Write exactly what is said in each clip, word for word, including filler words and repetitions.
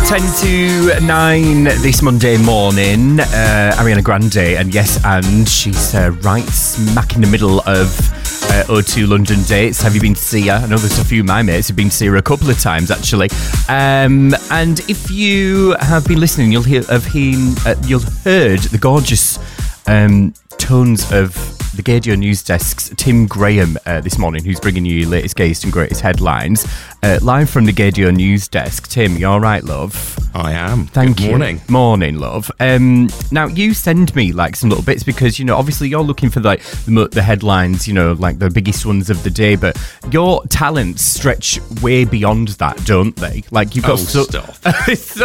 ten to nine this Monday morning. Uh, Ariana Grande, and yes, and she's uh, right smack in the middle of uh, O two London dates. Have you been to see her? I know there's a few of my mates who've been to see her a couple of times, actually. Um, and if you have been listening, you'll hear have been, uh, you'll heard the gorgeous um, tones of the Gaydio News Desk's Tim Graham uh, this morning, who's bringing you your latest gayest and greatest headlines. Uh, live from the Gaydio News Desk. Tim, you all right, love? I am. Thank Good you. morning. Morning, love. Um, now, you send me, like, some little bits because, you know, obviously you're looking for, like, the, mo- the headlines, you know, like the biggest ones of the day, but your talents stretch way beyond that, don't they? Like, you've got Oh, so... stop. there's, so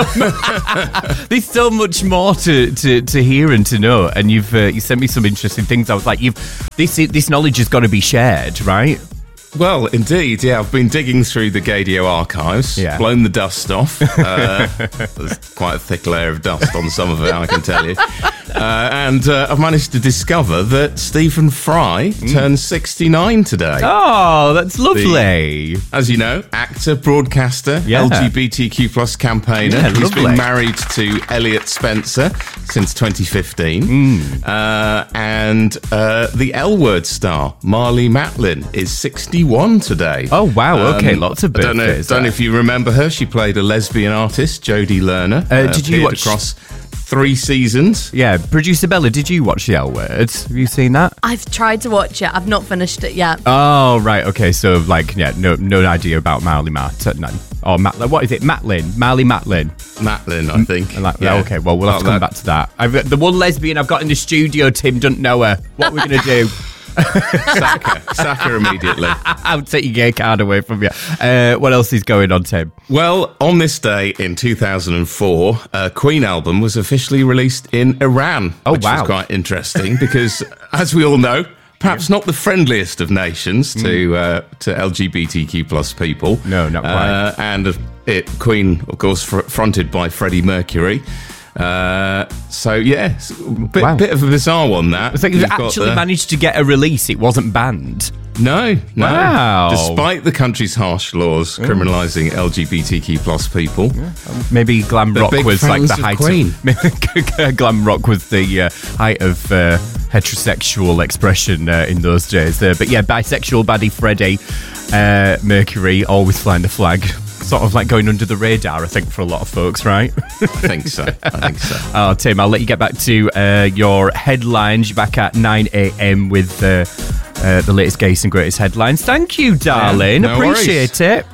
much, there's so much more to, to, to hear and to know, and you've uh, you sent me some interesting things. I was like, you've this this knowledge has got to be shared, right? Well, indeed, yeah. I've been digging through the Gaydio archives, Yeah. blown the dust off. Uh, there's quite a thick layer of dust on some of it, I can tell you. Uh, and uh, I've managed to discover that Stephen Fry mm. turns sixty-nine today. Oh, that's lovely. The, as you know, actor, broadcaster, Yeah. L G B T Q plus campaigner. Yeah, He's lovely. been married to Elliot Spencer since twenty fifteen. Mm. Uh, and uh, the L Word star, Marlee Matlin, is sixty-one today. Oh, wow. Okay, Um, lots of I don't know, birthdays don't know there. if you remember her. She played a lesbian artist, Jodie Lerner. Uh, did you appeared watch- across three seasons? Yeah, producer Bella, did you watch the L Word? Have you seen that? I've tried to watch it. I've not finished it yet. Oh, right. Okay, so, like, yeah, no no idea about Marlee Matt. Uh, no. Or Matlin. What is it? Matlin. Marlee Matlin. Matlin, I think. Like, Yeah. Okay, well, we'll have to Well, come that- back to that. I've got the one lesbian I've got in the studio, Tim, doesn't know her. What are we going to do? Sack her. Sack her immediately. I'll take your gay card away from you. Uh, what else is going on, Tim? Well, on this day in two thousand four, a Queen album was officially released in Iran. Oh, which wow. was quite interesting because, as we all know, perhaps not the friendliest of nations to uh, to L G B T Q plus people. No, not quite. Uh, and it Queen, of course, fr- fronted by Freddie Mercury. Uh, so yeah, it's a bit, Wow. bit of a bizarre one. That It's like you You've got actually the- managed to get a release. It wasn't banned. No, no. Wow. Despite the country's harsh laws criminalising L G B T Q plus people. Maybe glam They're rock big was like the fans of height Queen. of glam rock was the uh, height of uh, heterosexual expression uh, in those days. Uh, but yeah, bisexual baddie Freddie uh, Mercury always flying the flag. Sort of like going under the radar, I think, for a lot of folks, right? I think so. I think so. Oh, Tim, I'll let you get back to uh, your headlines. You're back at nine a.m. with uh, uh, the latest, gayest and greatest headlines. Thank you, darling. Yeah, no Appreciate worries. it.